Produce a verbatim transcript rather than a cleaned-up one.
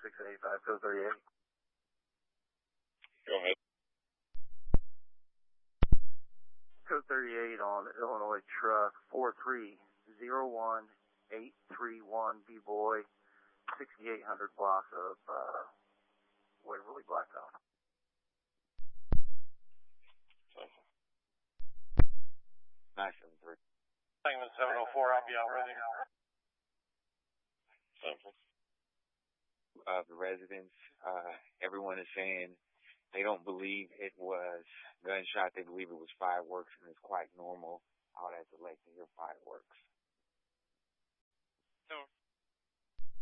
six eight five, code thirty-eight. Go ahead. Code thirty-eight on Illinois truck four three zero one eight three one, B-Boy, sixty-eight hundred block of uh, Waverly Blacktop. nine seven three. Segment seven oh four, I'll be out ready. Sample. Uh, the residents, uh, everyone is saying they don't believe it was gunshot. They believe it was fireworks, and it's quite normal out at the lake to hear fireworks.